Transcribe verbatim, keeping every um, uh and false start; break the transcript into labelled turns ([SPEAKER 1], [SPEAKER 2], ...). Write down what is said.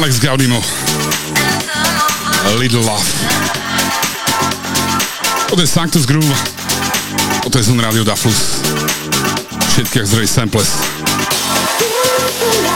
[SPEAKER 1] Alex Gaudimo. Little Love. Toto je Sanctus Groove. Toto je Zone Radio Daflus. Všetkých zdroj samples.